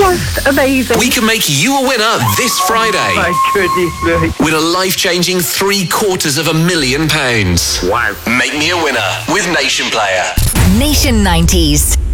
Just amazing. We can make you a winner this Friday. My goodness me. With a life-changing £750,000. Wow. Make me a winner with Nation Player. Nation 90s.